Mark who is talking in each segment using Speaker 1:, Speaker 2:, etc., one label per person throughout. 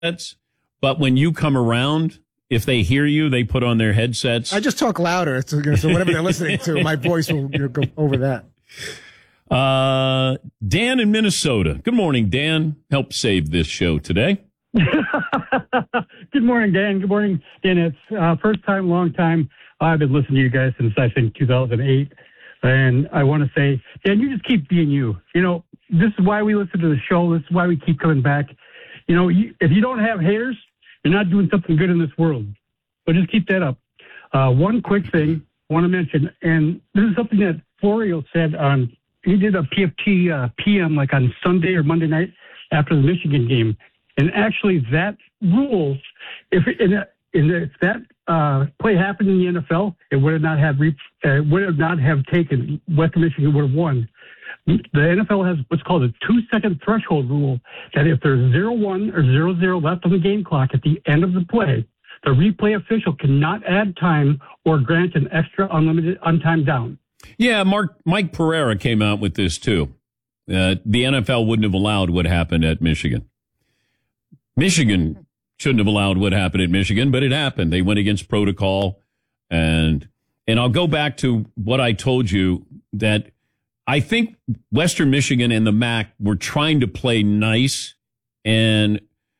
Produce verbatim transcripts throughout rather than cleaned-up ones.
Speaker 1: but when you come around, if they hear you, they put on their headsets.
Speaker 2: I just talk louder, so, so whatever they're listening to, my voice will you know, go over that.
Speaker 1: Uh, Dan in Minnesota. Good morning, Dan. Help save this show today.
Speaker 3: Good morning, Dan. Good morning, Dan. It's uh, first time, long time. I've been listening to you guys since I think two thousand eight. And I want to say, Dan, you just keep being you. You know, this is why we listen to the show. This is why we keep coming back. You know, you, if you don't have haters, you're not doing something good in this world. So just keep that up. Uh, one quick thing I want to mention, and this is something that Florio said on, he did a P F T uh, P M like on Sunday or Monday night after the Michigan game. And actually that rule, if, in a, in a, if that uh, play happened in the N F L, it would have not have re- uh, would have not have taken. Western Michigan would have won. The N F L has what's called a two-second threshold rule that if there's zero one or zero zero left on the game clock at the end of the play, the replay official cannot add time or grant an extra unlimited untimed down.
Speaker 1: Yeah, Mark Mike Pereira came out with this too. Uh, the N F L wouldn't have allowed what happened at Michigan. Michigan shouldn't have allowed what happened at Michigan, but it happened. They went against protocol, and and I'll go back to what I told you that I think Western Michigan and the M A C were trying to play nice, and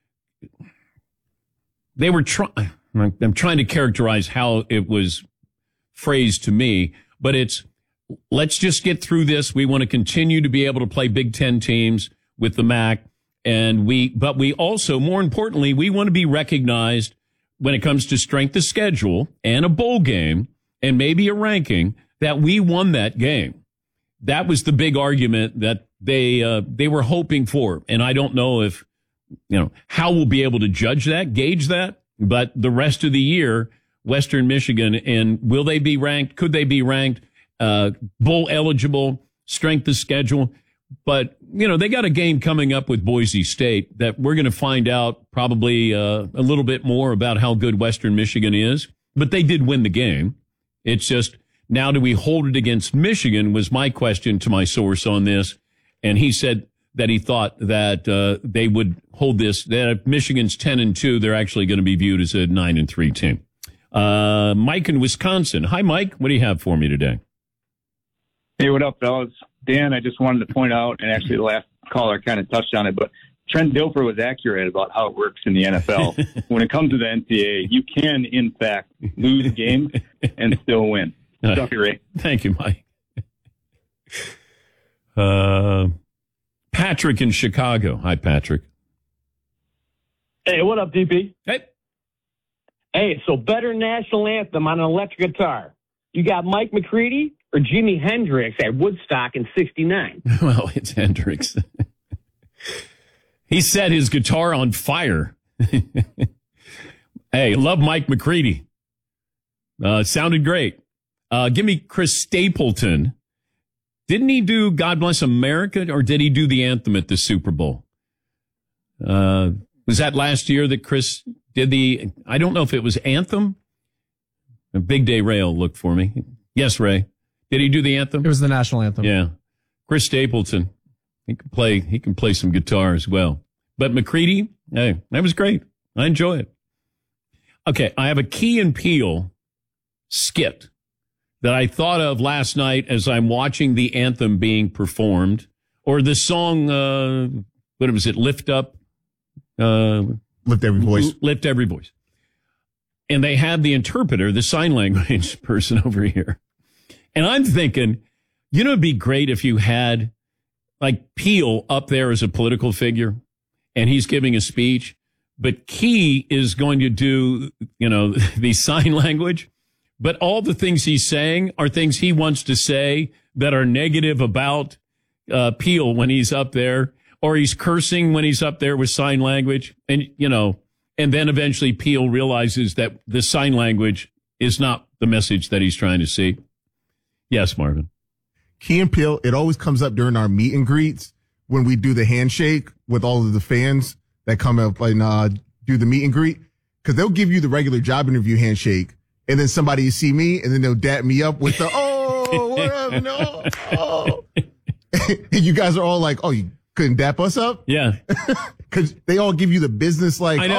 Speaker 1: they were trying. I'm trying to characterize how it was phrased to me, but it's let's just get through this. We want to continue to be able to play Big Ten teams with the M A C. And we, but we also, more importantly, we want to be recognized when it comes to strength of schedule and a bowl game and maybe a ranking that we won that game. That was the big argument that they, uh, they were hoping for. And I don't know if, you know, how we'll be able to judge that, gauge that, but the rest of the year, Western Michigan, and will they be ranked? Could they be ranked, uh, bowl eligible, strength of schedule? But, you know, they got a game coming up with Boise State that we're going to find out probably uh, a little bit more about how good Western Michigan is. But they did win the game. It's just, now do we hold it against Michigan was my question to my source on this. And he said that he thought that uh, they would hold this, that if Michigan's ten and two, they're actually going to be viewed as a nine and three team. Uh, Mike in Wisconsin. Hi, Mike. What do you have for me today?
Speaker 4: Hey, what up, fellas? Dan, I just wanted to point out, and actually the last caller kind of touched on it, but Trent Dilfer was accurate about how it works in the N F L. When it comes to the N C A A, you can, in fact, lose games and still win. Stuff you, Ray.
Speaker 1: Thank you, Mike. Uh, Patrick in Chicago. Hi, Patrick.
Speaker 5: Hey, what up, D P?
Speaker 1: Hey.
Speaker 5: Hey, so better national anthem on an electric guitar. You got Mike McCready or Jimi Hendrix at Woodstock in sixty-nine?
Speaker 1: Well, it's Hendrix. He set his guitar on fire. Hey, love Mike McCready. Uh, sounded great. Uh, give me Chris Stapleton. Didn't he do God Bless America, or did he do the anthem at the Super Bowl? Uh, was that last year that Chris did the, I don't know if it was anthem? A Big Day Ray will look for me. Yes, Ray. Did he do the anthem?
Speaker 6: It was the national anthem.
Speaker 1: Yeah. Chris Stapleton. He can play, he can play some guitar as well. But McCready, hey, that was great. I enjoy it. Okay. I have a Key and Peele skit that I thought of last night as I'm watching the anthem being performed, or the song, uh, what was it? Lift Up, uh,
Speaker 2: Lift Every Voice.
Speaker 1: Lift Every Voice. And they have the interpreter, the sign language person over here. And I'm thinking, you know, it'd be great if you had like Peele up there as a political figure and he's giving a speech, but Key is going to do, you know, the sign language, but all the things he's saying are things he wants to say that are negative about uh, Peele when he's up there, or he's cursing when he's up there with sign language. And, you know, and then eventually Peele realizes that the sign language is not the message that he's trying to see. Yes, Marvin.
Speaker 2: Key and Peele, it always comes up during our meet and greets when we do the handshake with all of the fans that come up and uh, do the meet and greet. Because they'll give you the regular job interview handshake, and then somebody will see me, and then they'll dap me up with the, oh, what up, no, oh. And you guys are all like, oh, you couldn't dap us up?
Speaker 1: Yeah.
Speaker 2: because they all give you the business like,
Speaker 1: I know.